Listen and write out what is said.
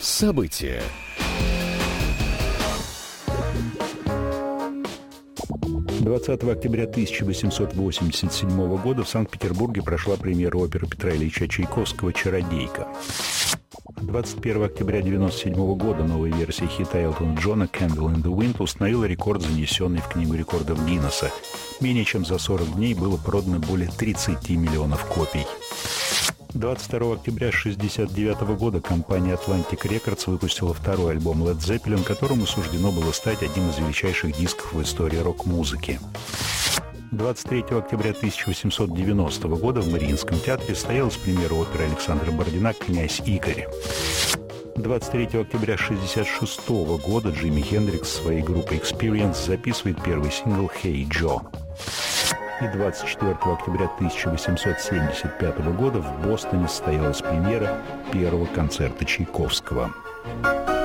События. 20 октября 1887 года в Санкт-Петербурге прошла премьера оперы Петра Ильича Чайковского «Чародейка». 21 октября 1997 года новая версия хита Элтона Джона «Candle in the Wind» установила рекорд, занесенный в Книгу рекордов Гиннесса. Менее чем за 40 дней было продано более 30 миллионов копий. 22 октября 1969 года компания Atlantic Records выпустила второй альбом Led Zeppelin, которому суждено было стать одним из величайших дисков в истории рок-музыки. 23 октября 1890 года в Мариинском театре состоялась премьера оперы Александра Бородина «Князь Игорь». 23 октября 1966 года Джимми Хендрикс со своей группой Experience записывает первый сингл «Hey Joe». И 24 октября 1875 года в Бостоне состоялась премьера первого концерта Чайковского.